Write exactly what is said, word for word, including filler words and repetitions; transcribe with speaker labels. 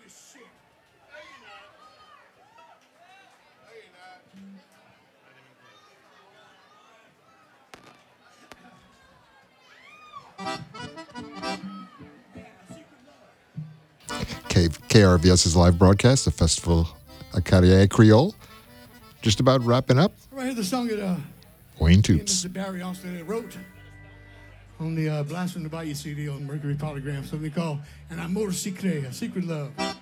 Speaker 1: as shit.
Speaker 2: K- KRVS's live broadcast, the Festival Acadie Creole. Just about wrapping up.
Speaker 1: Right here, the song that uh,
Speaker 2: Wayne
Speaker 1: me and
Speaker 2: Toops.
Speaker 1: Mister Barry Austin wrote on the uh, Blast from the Bayou C D on Mercury Polygram, something called "And I More Secret, a Secret Love."